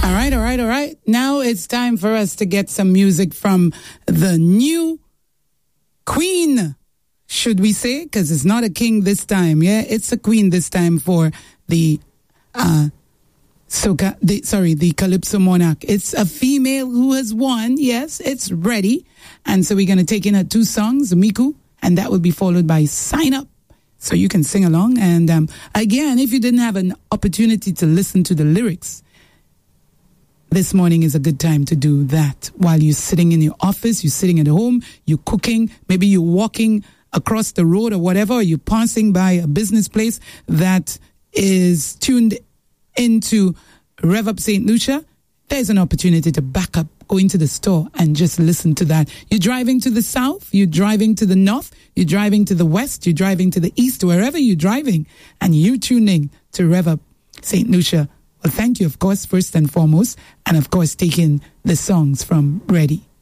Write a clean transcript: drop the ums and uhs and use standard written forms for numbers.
All right. Now it's time for us to get some music from the new queen, should we say? Because it's not a king this time, yeah? It's a queen this time for the Calypso Monarch. It's a female who has won. Yes, it's ready. And so we're going to take in her 2 songs, Miku, and that will be followed by Sign Up. So you can sing along. And again, if you didn't have an opportunity to listen to the lyrics, this morning is a good time to do that. While you're sitting in your office, you're sitting at home, you're cooking, maybe you're walking across the road or whatever, or you're passing by a business place that is tuned into Rev Up St. Lucia, there's an opportunity to back up, go into the store and just listen to that. You're driving to the south, you're driving to the north, you're driving to the west, you're driving to the east, wherever you're driving, and you're tuning to Rev Up St. Lucia. Well, thank you, of course, first and foremost, and of course, taking the songs from Ready.